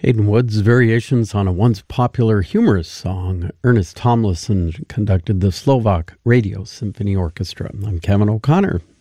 Hayden Wood's variations on a once popular humorous song. Ernest Tomlinson conducted the Slovak Radio Symphony Orchestra. I'm Kevin O'Connor.